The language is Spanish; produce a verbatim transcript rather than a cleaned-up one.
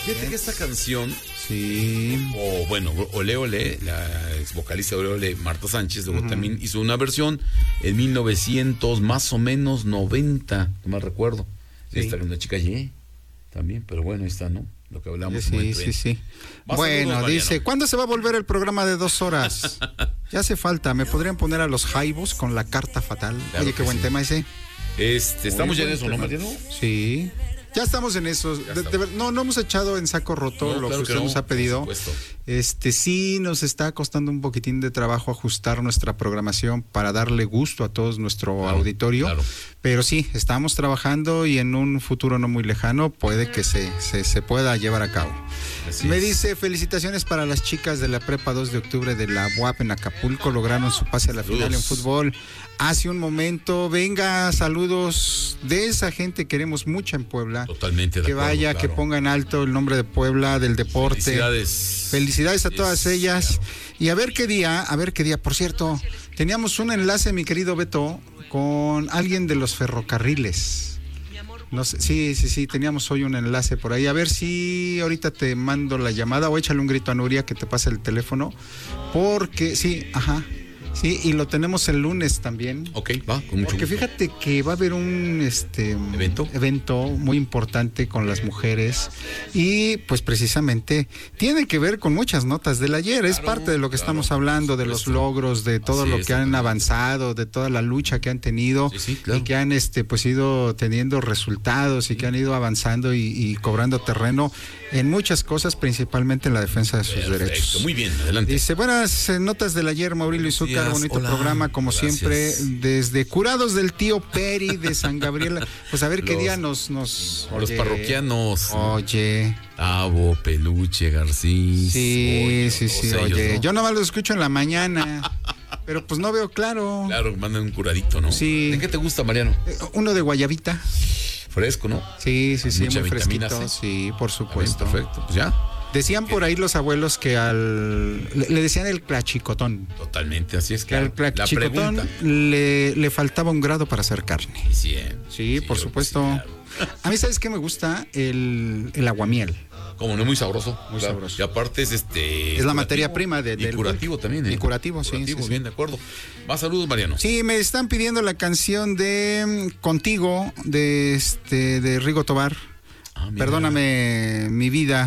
Fíjate que esta canción, Sí. o bueno, Ole Ole, la ex vocalista de Ole Ole, Marta Sánchez, luego Ujú. también hizo una versión en mil novecientos, más o menos noventa, no me recuerdo. Sí. Esta con la chica Y también, pero bueno, esta no, lo que hablamos. Sí, sí, sí. Más Bueno, saludos, dice, Mariano. ¿cuándo se va a volver el programa de dos horas? Ya hace falta, ¿me podrían poner a los Jaibos con la carta fatal? Claro Oye, qué que buen sí. tema ese. Este, estamos ya en Muy eso, buen ¿no, tema. Mariano? Sí. Ya estamos en eso. De- de estamos. ver- no, no hemos echado en saco roto No, lo claro que usted no, nos ha pedido. por supuesto. Este sí nos está costando un poquitín de trabajo ajustar nuestra programación para darle gusto a todos nuestro Claro, auditorio. claro. Pero sí, estamos trabajando y en un futuro no muy lejano puede que se, se, se pueda llevar a cabo. Así Me es. dice, felicitaciones para las chicas de la prepa dos de octubre de la U A P en Acapulco, lograron su pase a la Saludos. final en fútbol. Hace un momento, venga, saludos de esa gente, queremos mucha en Puebla. Totalmente de Que acuerdo, vaya, que claro. ponga en alto el nombre de Puebla, del deporte. Felicidades. Felicidades a Es- todas ellas. claro. Y a ver qué día, a ver qué día. Por cierto, teníamos un enlace, mi querido Beto, con alguien de los ferrocarriles. No sé, sí, sí, sí, teníamos hoy un enlace por ahí. A ver si ahorita te mando la llamada o échale un grito a Nuria que te pase el teléfono. Porque, sí, ajá. Sí, y lo tenemos el lunes también. Ok, va, con mucho Porque gusto. fíjate que va a haber un este ¿Evento? evento muy importante con las mujeres y pues precisamente tiene que ver con muchas notas del ayer, es Claro, parte de lo que claro, estamos por hablando, de los supuesto. logros, de todo Así lo es, que han totalmente. avanzado, de toda la lucha que han tenido Sí, sí, claro. y que han este pues ido teniendo resultados y que han ido avanzando y, y cobrando terreno en muchas cosas, principalmente en la defensa de sus Perfecto, derechos. muy bien, adelante. Dice, buenas eh, notas del ayer, Mauricio Buenos Izúcar, días, bonito hola, programa, como gracias. siempre, desde Curados del Tío Peri de San Gabriel. Pues a ver qué Los- día nos... nos Los oye, parroquianos. Oye, Tavo, Peluche, Garcís. sí, Oye, sí, sí, todos ellos, oye. ¿no? Yo nomás lo escucho en la mañana, pero pues no veo claro. Claro, mandan un curadito, ¿no? Sí. ¿De qué te gusta, Mariano? Eh, Uno de guayabita. Fresco, ¿no? Sí, sí, sí, Mucha muy vitamina fresquito. C. Sí, por supuesto. Bien, perfecto, pues ya. Decían por ahí los abuelos que al... Le, le decían el clachicotón. Totalmente, así es Que al que la clachicotón pregunta. le, le faltaba un grado para hacer carne. Sí, eh. Sí, por yo- supuesto. sí, claro. A mí, ¿sabes qué me gusta? El, el aguamiel. Como no, muy sabroso. Muy claro. sabroso. Y aparte es este. Es la materia prima de- Y del- curativo también, ¿eh? y curativo, sí, Curativo, sí, sí. bien, de acuerdo. Más saludos, Mariano. Sí, me están pidiendo la canción de mm, Contigo, de este de Rigo Tobar. Ah, mira. Perdóname mi vida.